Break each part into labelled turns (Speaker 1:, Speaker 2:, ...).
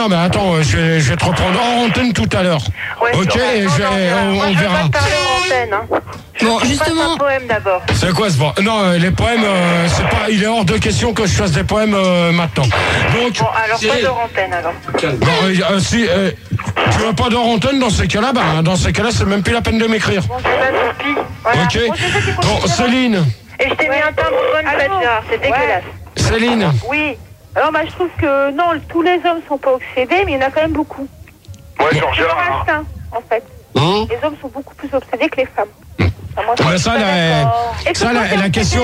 Speaker 1: Non mais attends, je vais te reprendre en antenne tout à l'heure.
Speaker 2: Ouais,
Speaker 1: ok, on verra.
Speaker 2: Je vais pas te parler en antenne. Hein.
Speaker 3: Bon,
Speaker 2: Je
Speaker 3: justement.
Speaker 2: fasse un poème d'abord.
Speaker 1: C'est quoi ce poème? Non, les poèmes, c'est pas. Il est hors de question que je fasse des poèmes maintenant. Donc.
Speaker 2: Bon, alors pas d'hors antenne alors.
Speaker 1: Bon, si tu veux pas d'hors antenne dans ces cas-là, dans ces cas-là, c'est même plus la peine de m'écrire.
Speaker 2: Bon, c'est pas de soucis. Voilà.
Speaker 1: Ok. Bon, Céline.
Speaker 2: Et je t'ai mis un timbre bonne fête, Gérard. C'est dégueulasse.
Speaker 1: Céline.
Speaker 2: Oui. Alors, je trouve que non, tous les hommes sont pas obsédés, mais il y en a quand même beaucoup.
Speaker 4: Ouais, genre
Speaker 2: C'est leur
Speaker 4: Gérard.
Speaker 2: instinct, en fait. Les hommes sont beaucoup plus obsédés que les femmes. Moi,
Speaker 1: Mais ça, la question.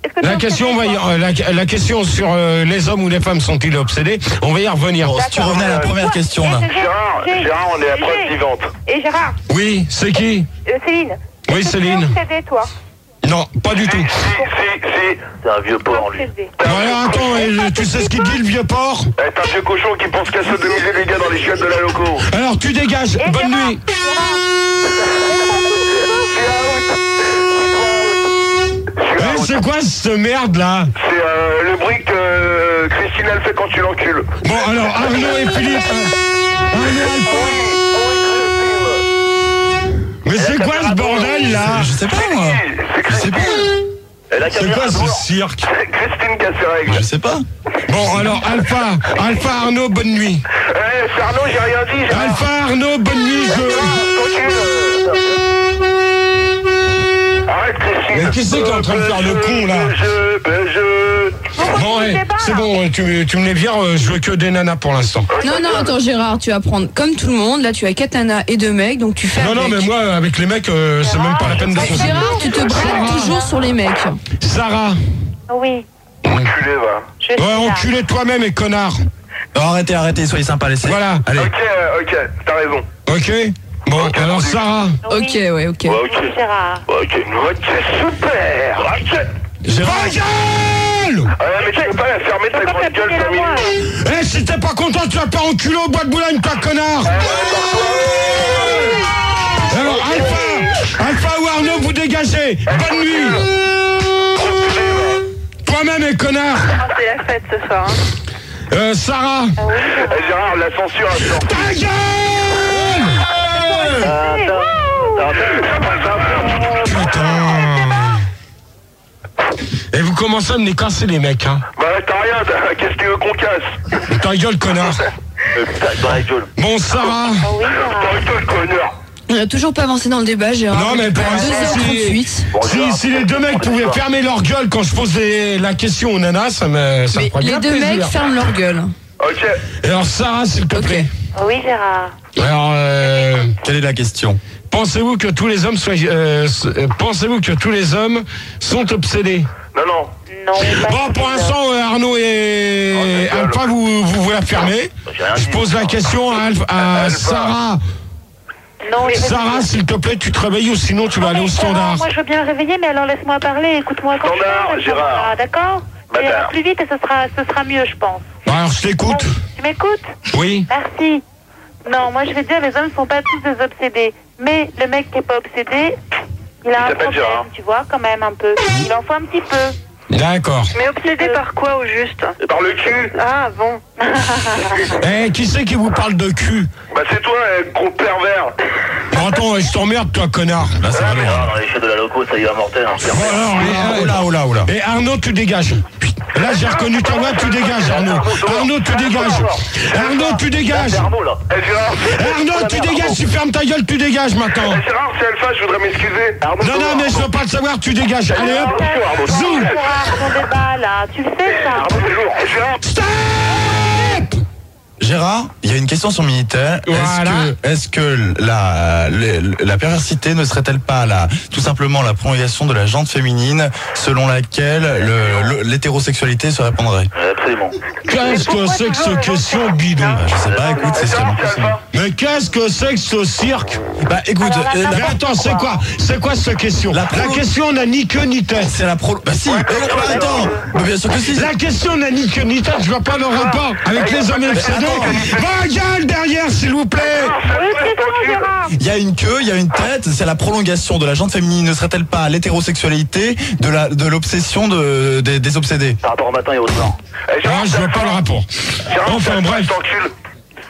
Speaker 1: La question sur les hommes ou les femmes sont-ils obsédés, on va y revenir.
Speaker 5: Si tu revenais à la première question là.
Speaker 4: Gérard, on est la preuve vivante.
Speaker 2: Et Gérard.
Speaker 1: Oui, c'est qui?
Speaker 2: Céline.
Speaker 1: Oui, Céline.
Speaker 2: Tu es obsédé, toi?
Speaker 1: Non, pas du tout.
Speaker 4: Si.
Speaker 5: C'est un vieux porc lui.
Speaker 1: Voilà, attends, tu sais ce qu'il dit le vieux porc?
Speaker 4: T'es un vieux cochon qui pense qu'à sodomiser les gars dans les chiottes de la loco.
Speaker 1: Alors tu dégages, bonne nuit. C'est quoi cette merde là?
Speaker 4: C'est le bruit que Christine elle fait quand tu l'encules.
Speaker 1: Bon alors Arnaud et Philippe. Mais c'est quoi ce bordel là?
Speaker 5: Je sais pas moi. Je sais pas.
Speaker 1: C'est quoi ce cirque?
Speaker 4: Christine casse ses règles.
Speaker 5: Je sais pas.
Speaker 1: Bon alors Alpha Arnaud, bonne nuit.
Speaker 4: C'est Arnaud, j'ai rien dit.
Speaker 1: Alpha Arnaud, bonne nuit.
Speaker 4: Arrête Christine.
Speaker 1: Mais qui c'est qui est en train de faire le con là? Bon c'est bon, tu me les vires, je veux que des nanas pour l'instant.
Speaker 3: Non, attends Gérard, tu vas prendre comme tout le monde, là tu as 4 nanas et 2 mecs, donc tu fais.
Speaker 1: Non, mais moi avec les mecs, c'est même pas la peine de se.
Speaker 3: Gérard, tu te braques toujours sur les mecs.
Speaker 1: Sarah.
Speaker 2: Oui.
Speaker 4: Enculé, va.
Speaker 1: Ouais, enculé toi-même et connard.
Speaker 5: Non, arrêtez, soyez sympa, laissez.
Speaker 1: Voilà.
Speaker 5: Allez.
Speaker 4: Ok, t'as raison.
Speaker 1: Ok. Bon, alors Sarah.
Speaker 3: Ok.
Speaker 2: Oui, Gérard.
Speaker 4: Ok, super. Ok.
Speaker 1: Gérard.
Speaker 4: Mais tu peux pas la fermer ta grande gueule 5 minutes.
Speaker 1: Eh, si t'es pas content, tu vas pas enculer au bois de Boulogne, toi connard. Alors Alpha ou Arnaud, vous dégagez. Bonne nuit. Toi-même et connard.
Speaker 2: C'est la fête ce soir.
Speaker 1: Sarah.
Speaker 4: Gérard, la censure à sort.
Speaker 1: Ta gueule. Putain. Et vous commencez à me les casser les mecs, hein.
Speaker 4: Bah t'as rien, qu'est-ce que tu veux qu'on casse?
Speaker 1: Ta gueule, connard. Bon, Sarah.
Speaker 4: Ta gueule, connard.
Speaker 3: On a toujours pas avancé dans le débat, Gérard.
Speaker 1: Non, mais pour l'instant,
Speaker 3: 2h38.
Speaker 1: si les deux mecs pouvaient fermer leur gueule quand je pose la question aux nanas, ça me ferait bien
Speaker 3: les deux
Speaker 1: plaisir.
Speaker 3: mecs ferment leur guelle.
Speaker 4: Ok.
Speaker 1: Et alors, Sarah, s'il te plaît.
Speaker 2: Oui, Gérard.
Speaker 1: Alors,
Speaker 5: quelle est la question?
Speaker 1: Pensez-vous que tous les hommes sont obsédés?
Speaker 4: Non.
Speaker 1: Bon, pour l'instant, Arnaud et Alpha, vous la fermez. Je pose la question à Sarah.
Speaker 2: Non,
Speaker 1: Sarah, s'il te plaît, tu te réveilles ou sinon tu vas aller au standard.
Speaker 2: Moi, je veux bien le réveiller, mais alors laisse-moi parler. Écoute-moi quand
Speaker 4: Standard, Gérard.
Speaker 2: D'accord? Ça ira plus vite et ce sera mieux, je pense.
Speaker 1: Alors, je t'écoute.
Speaker 2: Tu m'écoutes?
Speaker 1: Oui.
Speaker 2: Merci. Non, moi, je vais dire, les hommes sont pas tous des obsédés. Mais le mec qui est pas obsédé, il a un problème, tu vois, quand même, un peu. Il en faut un petit peu.
Speaker 1: D'accord.
Speaker 2: Mais obsédé par quoi, au juste?
Speaker 4: Par le cul.
Speaker 2: Ah, bon.
Speaker 1: Eh, qui c'est qui vous parle de cul?
Speaker 4: Bah c'est toi, gros pervers.
Speaker 1: Bon, attends, je t'emmerde, toi, connard.
Speaker 5: Là, ça va loin.
Speaker 6: Dans les chiottes de la loco, ça y va mortel.
Speaker 1: Oh là. Et Arnaud, tu dégages. Là, j'ai reconnu ta voix, tu dégages, Arnaud. Arnaud, tu dégages. Arnaud, tu dégages. Arnaud, tu dégages, tu fermes ta gueule, tu dégages maintenant.
Speaker 4: Gérard, c'est Alpha, je voudrais m'excuser.
Speaker 1: Non, mais je veux pas le savoir, tu dégages. Allez, hop. Zou.
Speaker 2: Ton débat, là. Tu le sais, ça?
Speaker 1: Stop.
Speaker 5: Gérard, il y a une question sur Minitel.
Speaker 1: Voilà.
Speaker 5: Est-ce que la perversité ne serait-elle pas tout simplement la prolongation de la jante féminine selon laquelle l'hétérosexualité se répandrait?
Speaker 6: Absolument.
Speaker 1: Qu'est-ce que c'est que ce question bidon?
Speaker 5: Je sais pas, écoute, c'est extrêmement possible.
Speaker 1: Mais qu'est-ce que c'est que ce cirque?
Speaker 5: Bah écoute,
Speaker 1: mais attends, c'est quoi cette question? La question n'a ni queue ni tête.
Speaker 5: C'est la pro... Bah si, attends, mais bien sûr que si.
Speaker 1: La question n'a ni queue ni tête, je vois pas le rapport avec les hommes obsédés. Va gueule derrière, s'il vous plaît.
Speaker 5: Il y a une queue, il y a une tête, c'est la prolongation de la jante féminine. Ne serait-elle pas l'hétérosexualité de l'obsession des obsédés?
Speaker 6: Par rapport au matin et au temps.
Speaker 1: Je vois pas le rapport. Enfin bref.